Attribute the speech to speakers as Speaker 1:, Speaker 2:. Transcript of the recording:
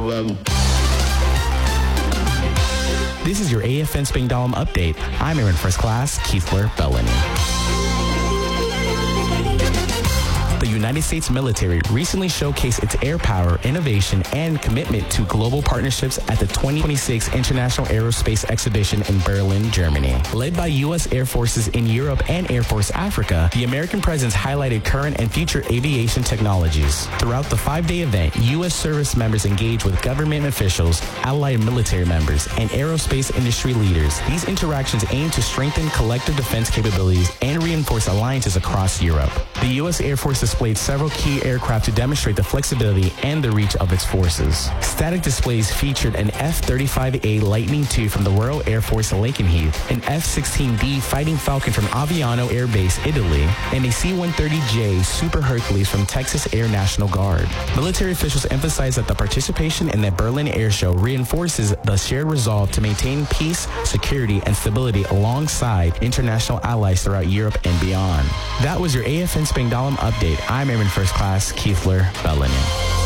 Speaker 1: problem.
Speaker 2: This is your AFN Spangdahlem update. I'm Air First Class Keithler Bellany. The United States military recently showcased its air power, innovation, and commitment to global partnerships at the 2026 International Aerospace Exhibition in Berlin, Germany. Led by U.S. Air Forces in Europe and Air Force Africa, the American presence highlighted current and future aviation technologies. Throughout the 5-day event, U.S. service members engaged with government officials, allied military members, and aerospace industry leaders. These interactions aim to strengthen collective defense capabilities and reinforce alliances across Europe. The U.S. Air Force displayed several key aircraft to demonstrate the flexibility and the reach of its forces. Static displays featured an F-35A Lightning II from the Royal Air Force Lakenheath, an F-16D Fighting Falcon from Aviano Air Base, Italy, and a C-130J Super Hercules from Texas Air National Guard. Military officials emphasized that the participation in the Berlin Air Show reinforces the shared resolve to maintain peace, security, and stability alongside international allies throughout Europe and beyond. That was your AFN Spangdahlem update. I'm Airman First Class Keithler Bellany.